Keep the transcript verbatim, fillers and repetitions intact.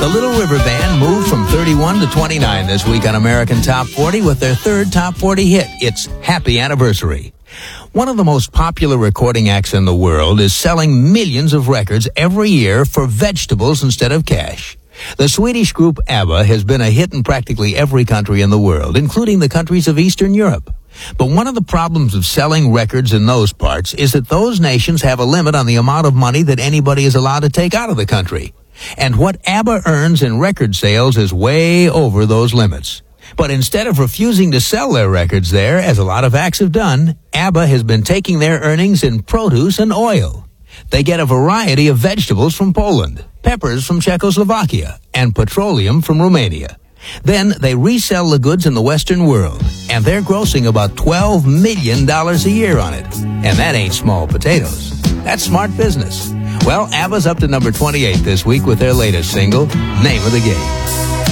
The Little River Band moved from thirty-one to twenty-nine this week on American Top forty with their third Top forty hit. It's Happy Anniversary. One of the most popular recording acts in the world is selling millions of records every year for vegetables instead of cash. The Swedish group ABBA has been a hit in practically every country in the world, including the countries of Eastern Europe. But one of the problems of selling records in those parts is that those nations have a limit on the amount of money that anybody is allowed to take out of the country. And what ABBA earns in record sales is way over those limits. But instead of refusing to sell their records there, as a lot of acts have done, ABBA has been taking their earnings in produce and oil. They get a variety of vegetables from Poland, peppers from Czechoslovakia, and petroleum from Romania. Then they resell the goods in the Western world, and they're grossing about twelve million dollars a year on it. And that ain't small potatoes. That's smart business. Well, ABBA's up to number twenty-eight this week with their latest single, Name of the Game.